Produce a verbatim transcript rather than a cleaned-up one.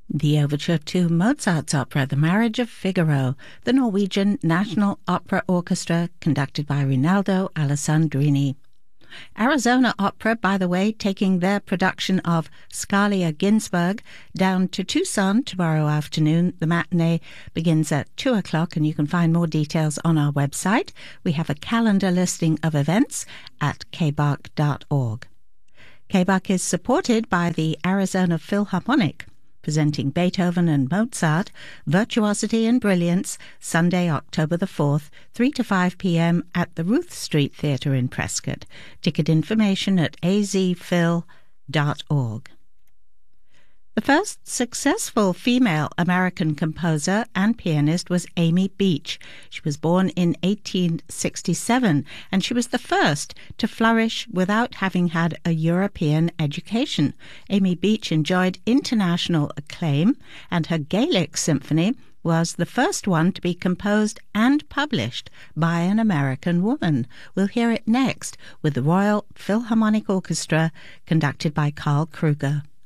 The overture to Mozart's opera The Marriage of Figaro, the Norwegian National Opera Orchestra, conducted by Rinaldo Alessandrini. Arizona Opera, by the way, taking their production of Scalia Ginsberg down to Tucson tomorrow afternoon. The matinee begins at two o'clock, and you can find more details on our website. We have a calendar listing of events at k b a c dot org. K B A C is supported by the Arizona Philharmonic, presenting Beethoven and Mozart, Virtuosity and Brilliance, Sunday, October the fourth, three to five p.m. at the Ruth Street Theatre in Prescott. Ticket information at a z phil dot org. The first successful female American composer and pianist was Amy Beach. She was born in eighteen sixty-seven, and she was the first to flourish without having had a European education. Amy Beach enjoyed international acclaim, and her Gaelic symphony was the first one to be composed and published by an American woman. We'll hear it next with the Royal Philharmonic Orchestra, conducted by Carl Kruger.